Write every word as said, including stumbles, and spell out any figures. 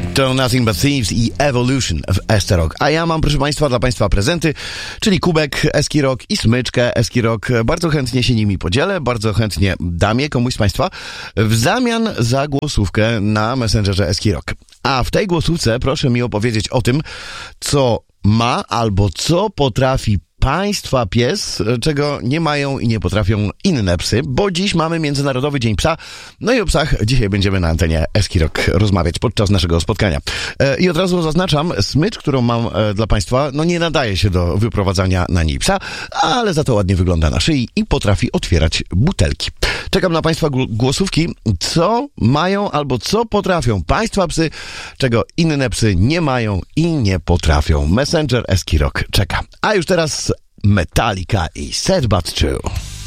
To Nothing But Thieves i Evolution w Eski-Rock. A ja mam, proszę Państwa, dla Państwa prezenty, czyli kubek Eski-Rock i smyczkę Eski-Rock. Bardzo chętnie się nimi podzielę, bardzo chętnie dam je komuś z Państwa w zamian za głosówkę na Messengerze Eski-Rock. A w tej głosówce proszę mi opowiedzieć o tym, co ma albo co potrafi Państwa pies, czego nie mają i nie potrafią inne psy, bo dziś mamy Międzynarodowy Dzień Psa, no i o psach dzisiaj będziemy na antenie Eski-Rock rozmawiać podczas naszego spotkania. I od razu zaznaczam, smycz, którą mam dla Państwa, no nie nadaje się do wyprowadzania na niej psa, ale za to ładnie wygląda na szyi i potrafi otwierać butelki. Czekam na Państwa głosówki, co mają albo co potrafią Państwa psy, czego inne psy nie mają i nie potrafią. Messenger Eski-Rock czeka. A już teraz Metallica i Sad But True.